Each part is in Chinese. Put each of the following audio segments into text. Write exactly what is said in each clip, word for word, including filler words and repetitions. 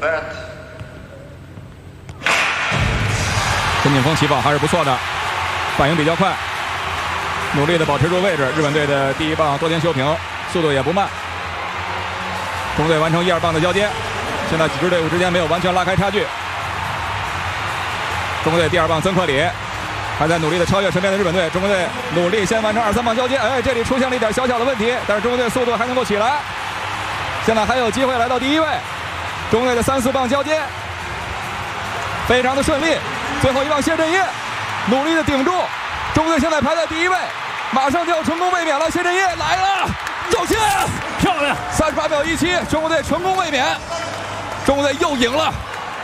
陈景峰起跑还是不错的，反应比较快，努力的保持住位置。日本队的第一棒多田修平速度也不慢。中国队完成一二棒的交接，现在几支队伍之间没有完全拉开差距。中国队第二棒曾克里还在努力的超越身边的日本队。中国队努力先完成二三棒交接，哎，这里出现了一点小小的问题，但是中国队速度还能够起来，现在还有机会来到第一位。中国队的三四棒交接非常的顺利。最后一棒谢震业努力的顶住，中国队现在排在第一位，马上就要成功卫冕了。谢震业来了，走线漂亮， 三十八秒一七，中国队成功卫冕，中国队又赢了。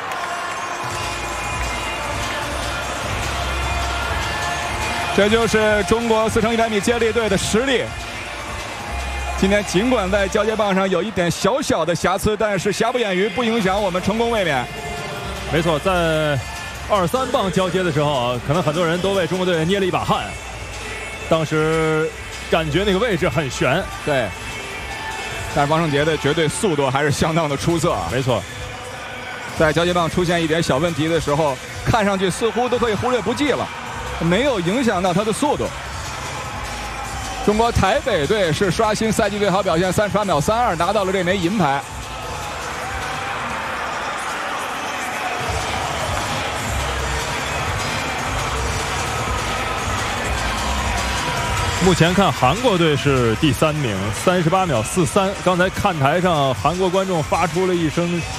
这就是中国四乘一百米接力队的实力。今天尽管在交接棒上有一点小小的瑕疵，但是瑕不掩瑜，不影响我们成功卫冕。 没错，在二三棒交接的时候，可能很多人都为中国队捏了一把汗。当时感觉那个位置很悬， 对。但是王胜杰的绝对速度还是相当的出色。 没错， 在交接棒出现一点小问题的时候，看上去似乎都可以忽略不计了，没有影响到他的速度。中国台北队是刷新赛季最好表现，三十八秒三二拿到了这枚银牌。 目前看韩国队是第三名，三十八秒四三。刚才看台上韩国观众发出了一声